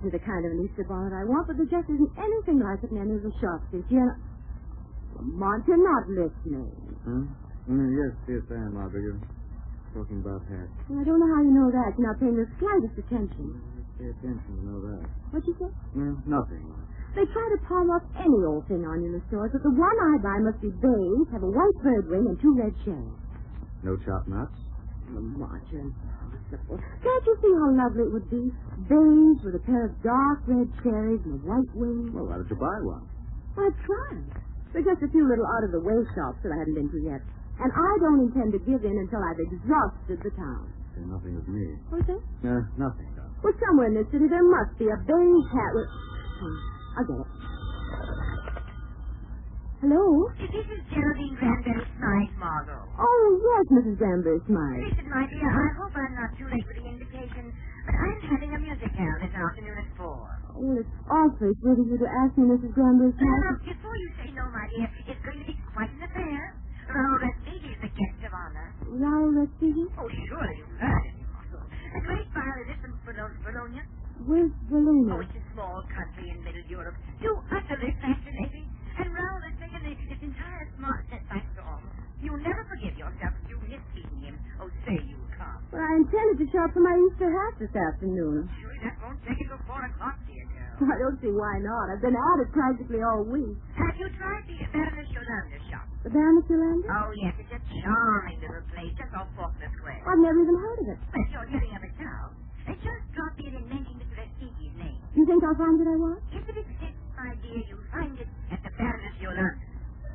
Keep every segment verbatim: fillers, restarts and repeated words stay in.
exactly the kind of an Easter bonnet I want, but there just isn't anything like it in any of the shops this year. Lamont, you're not listening. Huh? Mm, yes, yes, I am, Margaret. You're talking about hats. I don't know how you know that. You're not paying the slightest attention. Mm, pay attention to know that. What'd you say? Mm, nothing. They try to palm off any old thing on you in the stores, but the one I buy must be beige, have a white bird wing, and two red cherries. No chopped nuts? Lamont, you're impossible. Can't you see how lovely it would be? Beige with a pair of dark red cherries and a white wing. Well, why don't you buy one? Well, I tried. There's just a few little out-of-the-way shops that I haven't been to yet. And I don't intend to give in until I've exhausted the town. Say nothing with me. What's that? Uh, nothing, Doc. Well, somewhere in this city there must be a beige hat with... Hmm, I'll get it. Hello? This is Geraldine Granberry Smythe, Margot. Oh, yes, Missus Granberry Smythe. Listen, my dear, I hope I'm not too late for the invitation, but I'm having a music hall this afternoon at four. Oh, well, it's awfully sweet of you to ask me, Missus Granberry Now, Smythe. look, before you say no, my dear, it's going to be quite an affair. Raoul Respighi is the guest of honor. Raoul Respighi? Oh, surely you've heard it, Margot. A great violinist from Bologna. Bologna. Where's Bologna? Oh, it's a small country in Middle Europe. So utterly fascinating. And Raoul has taken his entire smart set back to all. You'll never forgive yourself if you miss seeing him. Oh, say you come. Well, I intended to shop for my Easter hat this afternoon. Surely that won't take you till four o'clock, dear girl. I don't see why not. I've been at it practically all week. Have you tried the Baroness Yolanda shop? The Baroness Yolanda? Oh, yes, it's a charming little place just off Faulkner Square. I've never even heard of it. Well, you're hearing of it now. They just dropped in and mentioned Mister Respighi's name. You think I'll find what I want? If it exists, my dear, you'll find it at the Baroness Yolanda.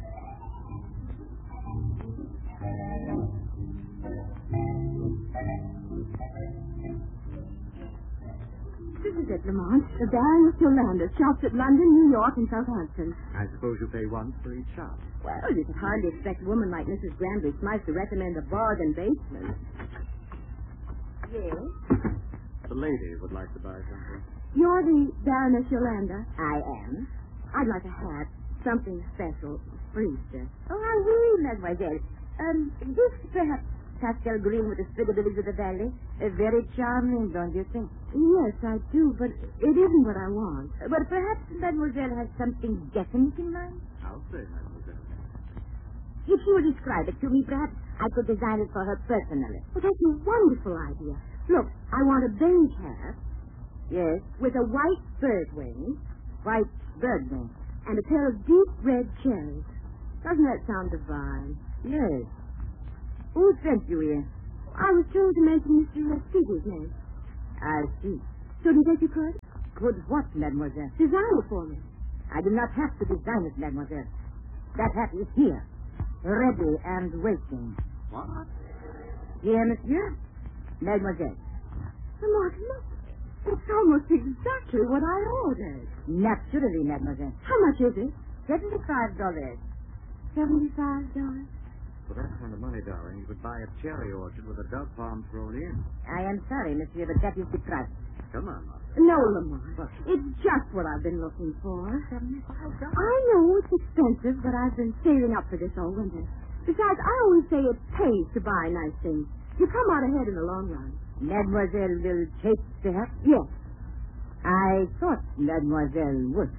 This is it, Lamont. The Baroness Yolanda shops at London, New York, and Southampton. I suppose you pay once for each shop. Well, you could hardly expect a woman like Missus Granby Smythe to recommend a bargain basement. Yes? The lady would like to buy something. You're the Baroness Yolanda? I am. I'd like a hat. Something special for Easter. Oh, how oui, mademoiselle. Um, this perhaps pastel green with the sprig of the lilies of the valley. Uh, very charming, don't you think? Yes, I do, but it isn't what I want. Uh, but perhaps mademoiselle has something definite in mind? I'll say, mademoiselle. If you will describe it to me, perhaps I could design it for her personally. Well, that's a wonderful idea. Look, I want a beige hat. Yes. With a white bird wing. White bird wing. And a pair of deep red cherries. Doesn't that sound divine? Yes. Who sent you here? I was told to mention Mister Respighi's name. I see. So do you think you could? Could what, mademoiselle? Design it for me. I do not have to design it, mademoiselle. That hat is here, ready and waiting. What? Here, monsieur. Mademoiselle. Lamont, look. It's almost exactly what I ordered. Naturally, mademoiselle. How much is it? Seventy-five dollars. Seventy-five dollars? For that kind of money, darling, you could buy a cherry orchard with a dove palm thrown in. I am sorry, monsieur, but that is the price. Come on, Martha. No, Lamont. It's just what I've been looking for. Seventy-five dollars. I know it's expensive, but I've been saving up for this all winter. Besides, I always say it pays to buy nice things. You come out ahead in the long run. Mademoiselle will take the hat? Yes. I thought mademoiselle would.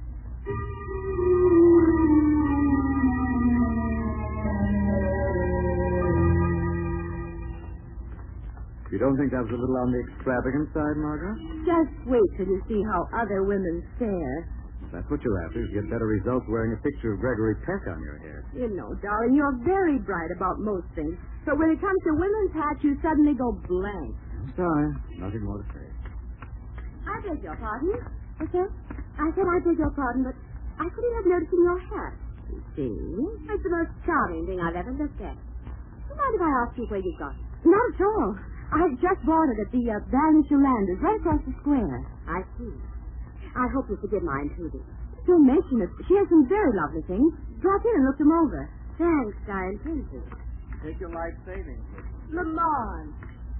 You don't think that was a little on the extravagant side, Margot? Just wait till you see how other women stare. That's what you're after, is get better results wearing a picture of Gregory Peck on your hair. You know, darling, you're very bright about most things. But when it comes to women's hats, you suddenly go blank. I'm sorry. Nothing more to say. I beg your pardon. What's that? I said I beg your pardon, but I couldn't have noticed in your hat. You see? It's the most charming thing I've ever looked at. Do you mind if I ask you where you got it? Not at all. I just bought it at the uh, Baroness Yolanda's, right across the square. I see. I hope you forgive my intruding. Don't mention it. She has some very lovely things. Drop in and look them over. Thanks, I intend to. Take your life savings. Lamont.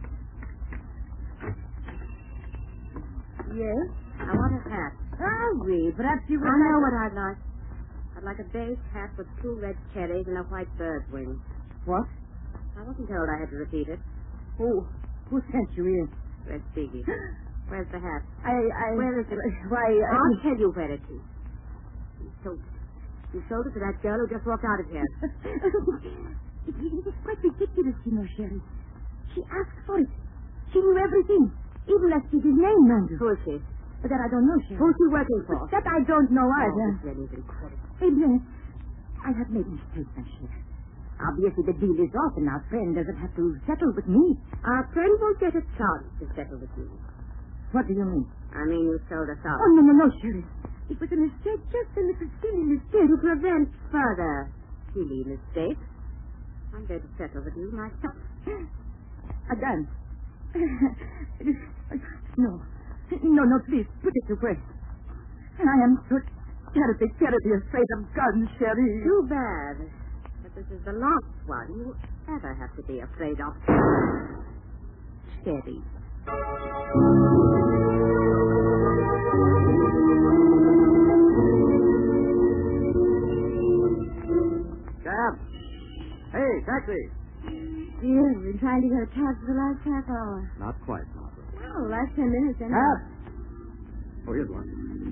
Yes? I want a hat. Oh, oui. Perhaps you would I like... know what I'd like. I'd like a beige hat with two red cherries and a white bird wing. What? I wasn't told I had to repeat it. Who? Who sent you in? Respighi. Where's the hat? I, I... Where is it? Why, I... I'll tell you where it is. You sold it. You sold it to that girl who just walked out of here. it, it is quite ridiculous, you know, Sherry. She asked for it. She knew everything. Even left his name, mind you. Who is she? But that I don't know, Sherry. Who's she working for? That I don't know either. Oh, this ain't incredible. Eh bien, I have made a mistake, my Sherry. Obviously, the deal is off, and our friend doesn't have to settle with me. Our friend won't get a chance to settle with you. What do you mean? I mean, you sold us out. Oh, no, no, no, Sherry. It was a mistake, just a little silly mistake. To prevent further silly mistakes, I'm going to settle with you myself. Again. No. No, no, please, put it away. I am so terribly, terribly afraid of guns, Sherry. Too bad. But this is the last one you ever have to be afraid of. Steady. Cab! Hey, taxi! Dear, we've been trying to get a cab for the last half hour. Not quite, Martha. Oh, last ten minutes, anyway. Cab! Oh, here's one.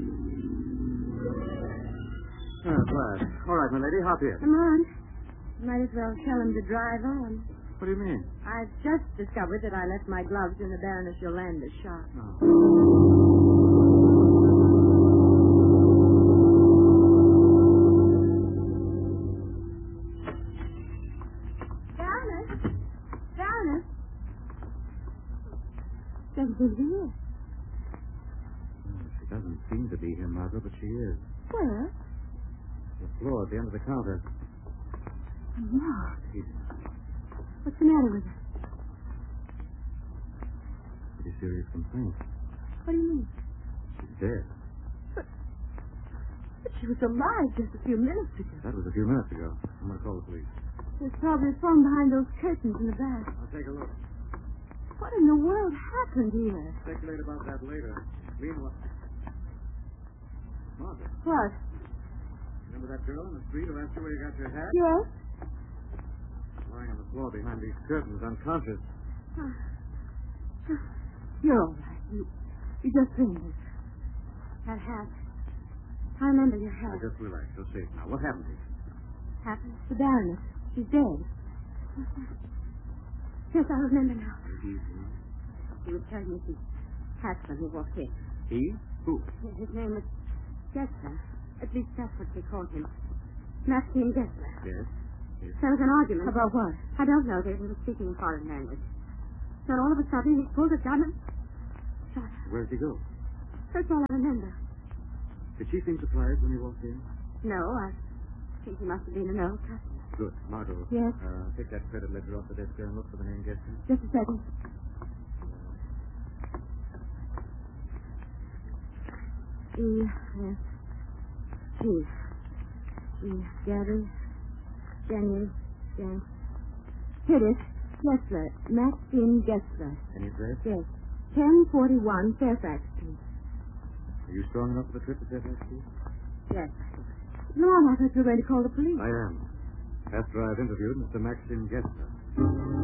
Ah, glad. All right, my lady, hop here. Come on. Might as well tell him to drive on. What do you mean? I've just discovered that I left my gloves in the Baroness Yolanda's shop. Oh. Baroness? Baroness? Doesn't seem to be here. She doesn't seem to be here, Martha, but she is. Where? The floor at the end of the counter. Lord. She's What's the matter with her? pretty serious complaint. What do you mean? She's dead. But she was alive just a few minutes ago. That was a few minutes ago. I'm going to call the police. There's probably a phone behind those curtains in the back. I'll take a look. What in the world happened here? Speculate about that later. Meanwhile... Martha, What? remember that girl on the street who asked you where you got your hat? Yes? Lying on the floor behind these curtains, unconscious. You're all right. You, you just dreamed it. That hat. I remember your Now, hat. just relax. You're safe now. What happened to you? Happened. The Baroness. She's dead. Yes, I remember now. He was telling me his hat when he walked in. He? Who? His name was Gessler. At least that's what they called him. Maxine Gessler. Yes. Yes. There was an argument. About what? I don't know. They were speaking foreign language. Then all of a sudden he pulled a gun and shot her. Where did he go? That's all I remember. Did she seem surprised when he walked in? No, I think he must have been an old customer. Good. Margot. Yes? Uh, take that credit ledger off the desk there and look for the name Gessler. Just a second. E S G E Gary Jenny Jen. Here it is. Gessler. Maxine Gessler. Any address? Yes. Ten forty one Fairfax Street. Are you strong enough for the trip to Fairfax Street? Yes. No, I thought you were going to call the police. I am. After I've interviewed Mister Maxine Gessler.